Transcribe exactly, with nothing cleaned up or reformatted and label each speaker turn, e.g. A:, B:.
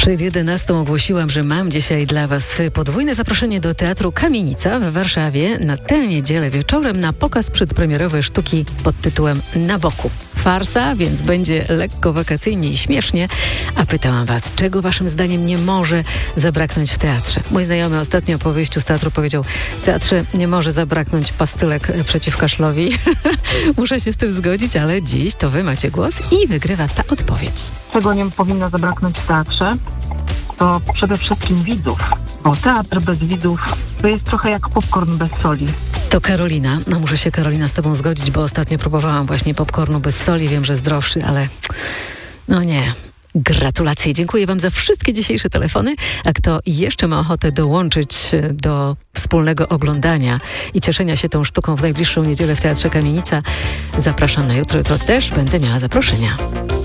A: Przed jedenastą ogłosiłam, że mam dzisiaj dla Was podwójne zaproszenie do Teatru Kamienica w Warszawie na tę niedzielę wieczorem na pokaz przedpremierowej sztuki pod tytułem Na boku. Farsa, więc będzie lekko wakacyjnie i śmiesznie. A pytałam Was, czego Waszym zdaniem nie może zabraknąć w teatrze? Mój znajomy ostatnio po wyjściu z teatru powiedział: w teatrze nie może zabraknąć pastylek przeciw kaszlowi. Muszę się z tym zgodzić, ale dziś to Wy macie głos i wygrywa ta odpowiedź.
B: Czego nie powinno zabraknąć w teatrze, to przede wszystkim widzów, bo teatr bez widzów to jest trochę jak popcorn bez soli.
A: To Karolina. No muszę się, Karolina, z Tobą zgodzić, bo ostatnio próbowałam właśnie popcornu bez soli. Wiem, że zdrowszy, ale no nie. Gratulacje. Dziękuję Wam za wszystkie dzisiejsze telefony. A kto jeszcze ma ochotę dołączyć do wspólnego oglądania i cieszenia się tą sztuką w najbliższą niedzielę w Teatrze Kamienica, zapraszam na jutro. Jutro też będę miała zaproszenia.